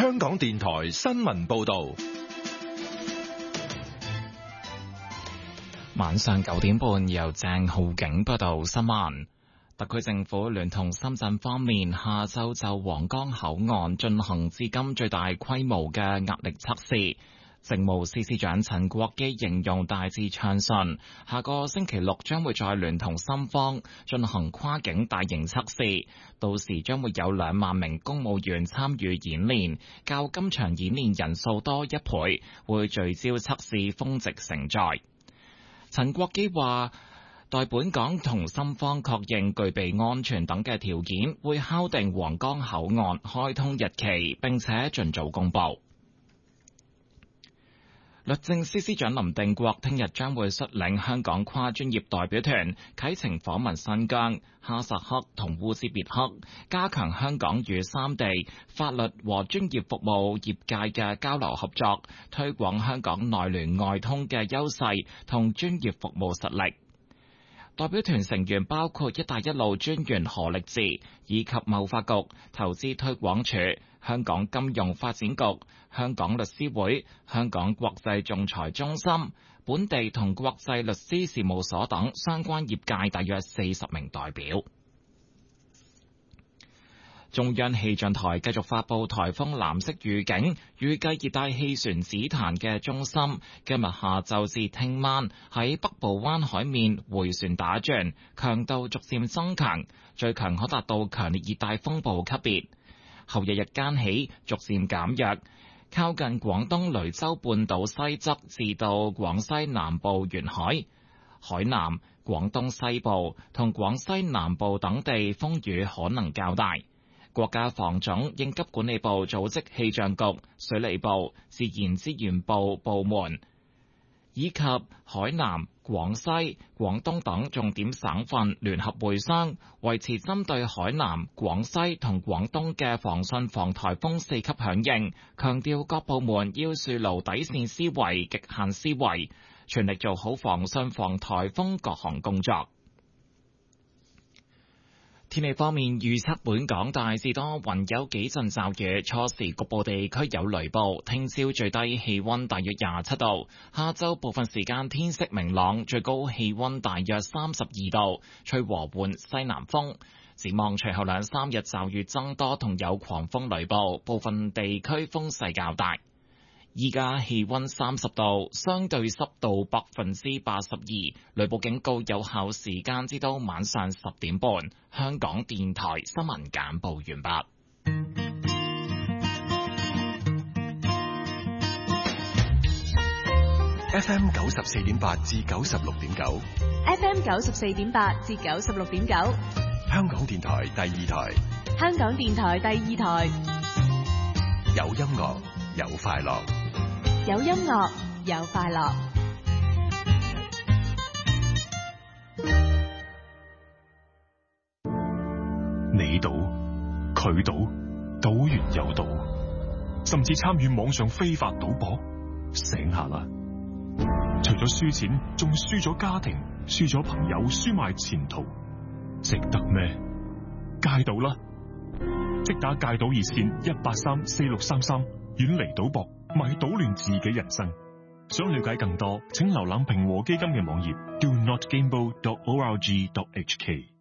香港電台新聞報道。 晚上9點半，由鄭浩景報道新聞。特區政府聯同深圳方面下晝就皇崗口岸進行至今最大規模嘅壓力測試。政務司司長陳國基形容大致暢順，下個星期六將會再聯同深方進行跨境大型測試，到時將會有2萬名公務員參與演練，較今場演練人數多1倍，會聚焦測試峰值承載。陳國基話，待本港同深方確認具備安全等嘅條件，會敲定皇崗口岸開通日期，並且盡早公佈。律政司司長林定國聽日將會率領香港跨專業代表團啟程訪問新疆、哈薩克同烏茲別克，加強香港與三地法律和專業服務業界嘅交流合作，推廣香港內聯外通嘅優勢同專業服務實力。代表團成員包括一帶一路專員何力智，以及貿發局、投資推廣署、香港金融發展局、香港律師會、香港國際仲裁中心、本地同國際律師事務所等相關業界大約40名代表。中央氣象台繼續發佈颱風藍色預警，預計熱帶氣旋紫檀嘅中心今日下晝至聽晚喺北部灣海面迴旋打轉，強度逐漸增強，最強可達到強烈熱帶風暴級別。後日日間起逐漸減弱，靠近廣東雷州半島西側至到廣西南部沿海、海南、廣東西部同廣西南部等地風雨可能較大。國家防總、應急管理部組織氣象局、水利部、自然資源部部門以及海南、廣西、廣東等重點省份聯合會商，維持針對海南、廣西同廣東嘅防汛防颱風4級響應，強調各部門要樹牢底線思維、極限思維，全力做好防汛防颱風各項工作。天氣方面，預測本港大致多雲，有幾陣驟雨，初時局部地區有雷暴。聽朝最低氣溫大約27度，下晝部分時間天色明朗，最高氣溫大約32度，吹和緩西南風。展望隨後2-3日驟雨增多，同有狂風雷暴，部分地區風勢較大。依家氣溫30度，相對濕度82%，雷暴警告有效時間至到晚上10點半。香港電台新聞簡報完畢。 FM 94.8至96.9 ，FM 94.8至96.9， 香港電台第2台， 香港電台第2台， 有音樂，有快樂。 有音樂，有快樂。 你賭，佢賭，賭完又賭，甚至參與網上非法賭博，醒下啦！除咗輸錢，仲輸咗家庭，輸咗朋友，輸埋前途，值得咩？戒賭啦！即打戒賭熱線1834633，遠離賭博，咪搗亂自己人生。想了解更多，請瀏覽平和基金嘅網頁 do-not-gamble.org.hk。